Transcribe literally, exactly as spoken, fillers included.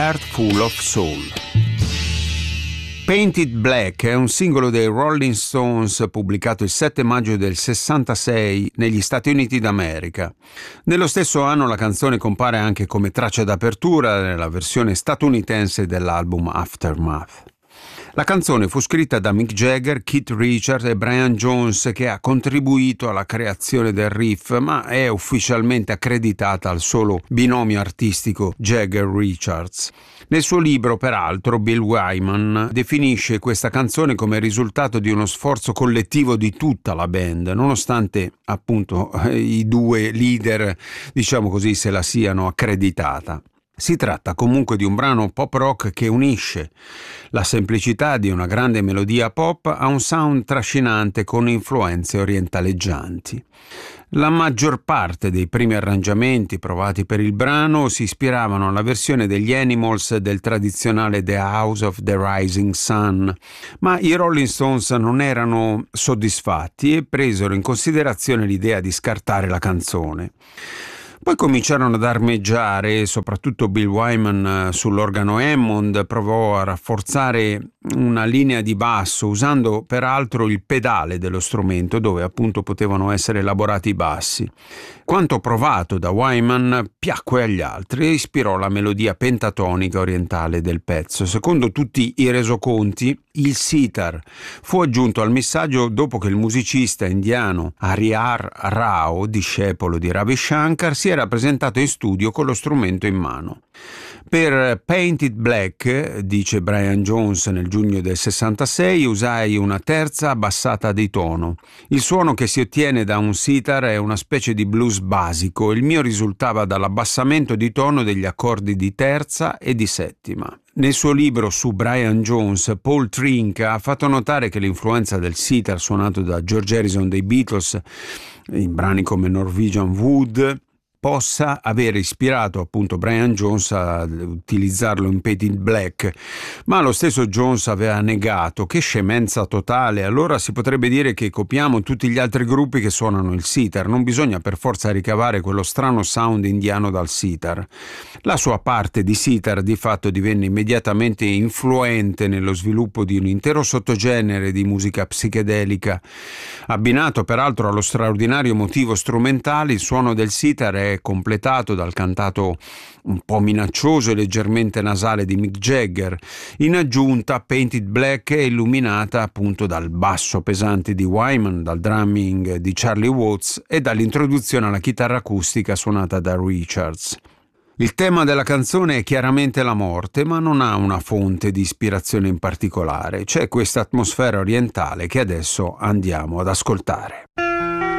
Heart Full of Soul. Painted Black è un singolo dei Rolling Stones pubblicato il sette maggio del sessantasei negli Stati Uniti d'America. Nello stesso anno la canzone compare anche come traccia d'apertura nella versione statunitense dell'album Aftermath. La canzone fu scritta da Mick Jagger, Keith Richards e Brian Jones, che ha contribuito alla creazione del riff, ma è ufficialmente accreditata al solo binomio artistico Jagger-Richards. Nel suo libro, peraltro, Bill Wyman definisce questa canzone come risultato di uno sforzo collettivo di tutta la band, nonostante appunto i due leader, diciamo così, se la siano accreditata. Si tratta comunque di un brano pop rock che unisce la semplicità di una grande melodia pop a un sound trascinante con influenze orientaleggianti. La maggior parte dei primi arrangiamenti provati per il brano si ispiravano alla versione degli Animals del tradizionale The House of the Rising Sun, ma i Rolling Stones non erano soddisfatti e presero in considerazione l'idea di scartare la canzone. Poi cominciarono ad armeggiare, soprattutto Bill Wyman sull'organo Hammond provò a rafforzare una linea di basso usando peraltro il pedale dello strumento dove appunto potevano essere elaborati i bassi. Quanto provato da Wyman piacque agli altri e ispirò la melodia pentatonica orientale del pezzo. Secondo tutti i resoconti, il sitar fu aggiunto al missaggio dopo che il musicista indiano Harihar Rao, discepolo di Ravi Shankar, si era presentato in studio con lo strumento in mano. Per Painted Black, dice Brian Jones nel giugno del sessantasei, usai una terza abbassata di tono. Il suono che si ottiene da un sitar è una specie di blues basico, il mio risultava dall'abbassamento di tono degli accordi di terza e di settima. Nel suo libro su Brian Jones, Paul Trinca ha fatto notare che l'influenza del sitar suonato da George Harrison dei Beatles in brani come Norwegian Wood possa aver ispirato appunto Brian Jones a utilizzarlo in Painted Black, ma lo stesso Jones aveva negato. Che scemenza totale, allora si potrebbe dire che copiamo tutti gli altri gruppi che suonano il sitar, non bisogna per forza ricavare quello strano sound indiano dal sitar. La sua parte di sitar di fatto divenne immediatamente influente nello sviluppo di un intero sottogenere di musica psichedelica, abbinato peraltro allo straordinario motivo strumentale. Il suono del sitar è completato dal cantato un po' minaccioso e leggermente nasale di Mick Jagger. In aggiunta, Painted Black è illuminata appunto dal basso pesante di Wyman, dal drumming di Charlie Watts e dall'introduzione alla chitarra acustica suonata da Richards. Il tema della canzone è chiaramente la morte, ma non ha una fonte di ispirazione in particolare. C'è questa atmosfera orientale che adesso andiamo ad ascoltare.